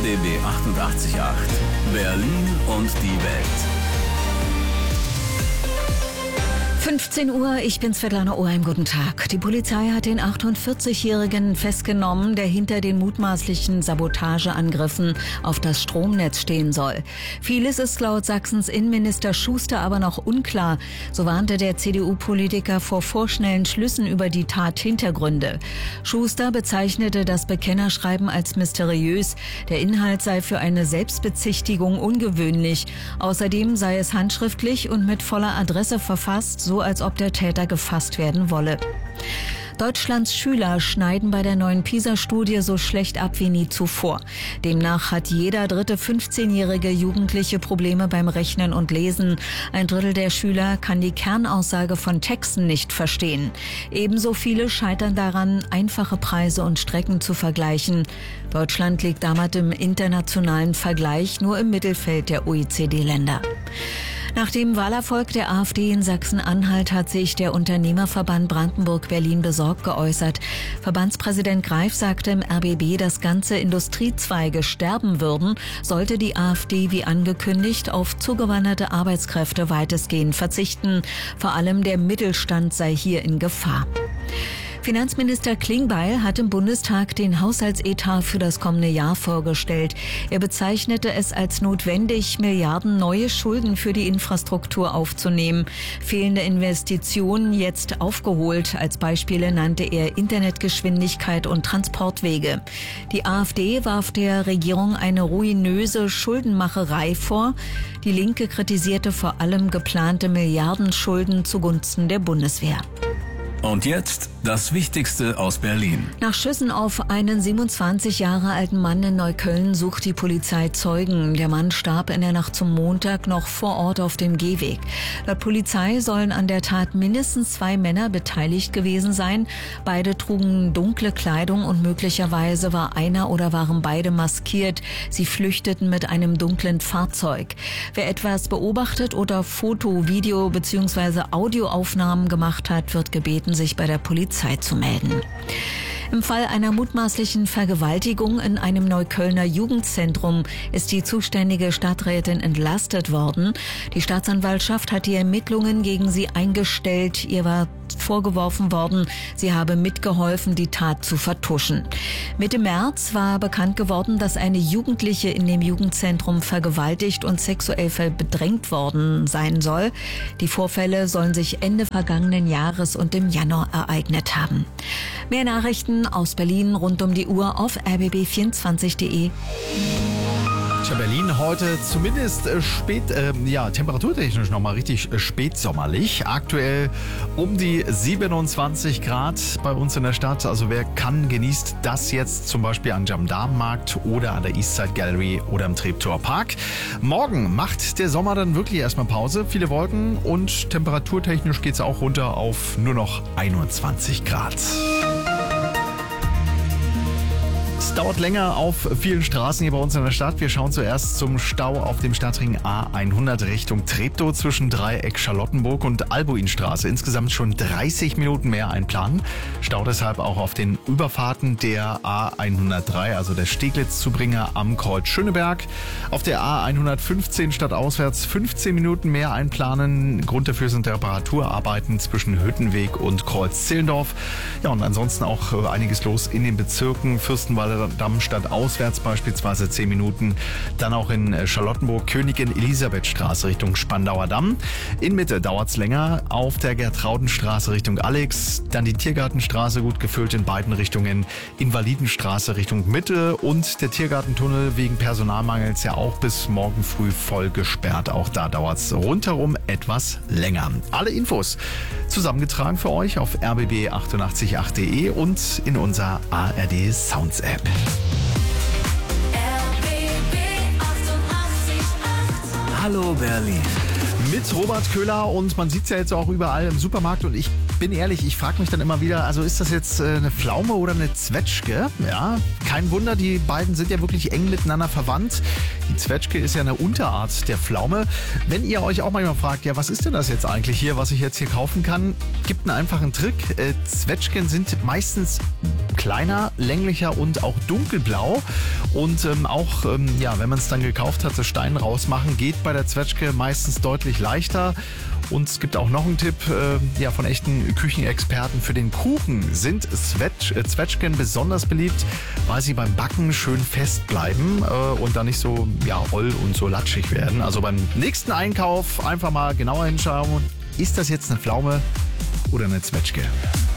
RBB 88.8 Berlin und die Welt. 15 Uhr, ich bin Svetlana Oheim, guten Tag. Die Polizei hat den 48-Jährigen festgenommen, der hinter den mutmaßlichen Sabotageangriffen auf das Stromnetz stehen soll. Vieles ist laut Sachsens Innenminister Schuster aber noch unklar. So warnte der CDU-Politiker vor vorschnellen Schlüssen über die Tathintergründe. Schuster bezeichnete das Bekennerschreiben als mysteriös. Der Inhalt sei für eine Selbstbezichtigung ungewöhnlich. Außerdem sei es handschriftlich und mit voller Adresse verfasst, so als ob der Täter gefasst werden wolle. Deutschlands Schüler schneiden bei der neuen PISA-Studie so schlecht ab wie nie zuvor. Demnach hat jeder dritte 15-jährige Jugendliche Probleme beim Rechnen und Lesen. Ein Drittel der Schüler kann die Kernaussage von Texten nicht verstehen. Ebenso viele scheitern daran, einfache Preise und Strecken zu vergleichen. Deutschland liegt damit im internationalen Vergleich nur im Mittelfeld der OECD-Länder. Nach dem Wahlerfolg der AfD in Sachsen-Anhalt hat sich der Unternehmerverband Brandenburg-Berlin besorgt geäußert. Verbandspräsident Greif sagte im RBB, dass ganze Industriezweige sterben würden, sollte die AfD wie angekündigt auf zugewanderte Arbeitskräfte weitestgehend verzichten. Vor allem der Mittelstand sei hier in Gefahr. Finanzminister Klingbeil hat im Bundestag den Haushaltsetat für das kommende Jahr vorgestellt. Er bezeichnete es als notwendig, Milliarden neue Schulden für die Infrastruktur aufzunehmen. Fehlende Investitionen jetzt aufgeholt. Als Beispiele nannte er Internetgeschwindigkeit und Transportwege. Die AfD warf der Regierung eine ruinöse Schuldenmacherei vor. Die Linke kritisierte vor allem geplante Milliardenschulden zugunsten der Bundeswehr. Und jetzt das Wichtigste aus Berlin. Nach Schüssen auf einen 27 Jahre alten Mann in Neukölln sucht die Polizei Zeugen. Der Mann starb in der Nacht zum Montag noch vor Ort auf dem Gehweg. Laut Polizei sollen an der Tat mindestens 2 Männer beteiligt gewesen sein. Beide trugen dunkle Kleidung und möglicherweise war einer oder waren beide maskiert. Sie flüchteten mit einem dunklen Fahrzeug. Wer etwas beobachtet oder Foto-, Video- bzw. Audioaufnahmen gemacht hat, wird gebeten, sich bei der Polizei zu melden. Im Fall einer mutmaßlichen Vergewaltigung in einem Neuköllner Jugendzentrum ist die zuständige Stadträtin entlastet worden. Die Staatsanwaltschaft hat die Ermittlungen gegen sie eingestellt. Ihr war vorgeworfen worden, sie habe mitgeholfen, die Tat zu vertuschen. Mitte März war bekannt geworden, dass eine Jugendliche in dem Jugendzentrum vergewaltigt und sexuell bedrängt worden sein soll. Die Vorfälle sollen sich Ende vergangenen Jahres und im Januar ereignet haben. Mehr Nachrichten aus Berlin rund um die Uhr auf rbb24.de. Berlin heute zumindest temperaturtechnisch nochmal richtig spätsommerlich. Aktuell um die 27 Grad bei uns in der Stadt. Also wer kann, genießt das jetzt zum Beispiel am Gendarmenmarkt oder an der Eastside Gallery oder im Treptower Park. Morgen macht der Sommer dann wirklich erstmal Pause. Viele Wolken und temperaturtechnisch geht es auch runter auf nur noch 21 Grad. Es dauert länger auf vielen Straßen hier bei uns in der Stadt. Wir schauen zuerst zum Stau auf dem Stadtring A100 Richtung Treptow zwischen Dreieck Charlottenburg und Albuinstraße. Insgesamt schon 30 Minuten mehr einplanen. Stau deshalb auch auf den Überfahrten der A103, also der Steglitz-Zubringer am Kreuz Schöneberg. Auf der A115 stadtauswärts 15 Minuten mehr einplanen. Grund dafür sind Reparaturarbeiten zwischen Hüttenweg und Kreuz Zehlendorf. Ja, und ansonsten auch einiges los in den Bezirken Fürstenwalder Damm stadtauswärts beispielsweise 10 Minuten. Dann auch in Charlottenburg Königin-Elisabeth-Straße Richtung Spandauer Damm. In Mitte dauert es länger auf der Gertraudenstraße Richtung Alex. Dann die Tiergartenstraße gut gefüllt in beiden Richtungen. Invalidenstraße Richtung Mitte und der Tiergartentunnel wegen Personalmangels ja auch bis morgen früh voll gesperrt. Auch da dauert es rundherum etwas länger. Alle Infos zusammengetragen für euch auf rbb888.de und in unserer ARD Sounds App. Hallo Berlin. Mit Robert Köhler und man sieht es ja jetzt auch überall im Supermarkt und ich bin ehrlich, ich frage mich dann immer wieder, also ist das jetzt eine Pflaume oder eine Zwetschge? Ja, kein Wunder, die beiden sind ja wirklich eng miteinander verwandt. Die Zwetschge ist ja eine Unterart der Pflaume. Wenn ihr euch auch manchmal fragt, ja, was ist denn das jetzt eigentlich hier, was ich jetzt hier kaufen kann, gibt einen einfachen Trick. Zwetschgen sind meistens kleiner, länglicher und auch dunkelblau. Und wenn man es dann gekauft hat, das Stein rausmachen, geht bei der Zwetschge meistens deutlich leichter. Und es gibt auch noch einen Tipp von echten Küchenexperten. Für den Kuchen sind Zwetschgen besonders beliebt, weil sie beim Backen schön fest bleiben und dann nicht so oll und so latschig werden. Also beim nächsten Einkauf einfach mal genauer hinschauen. Ist das jetzt eine Pflaume oder eine Zwetschge?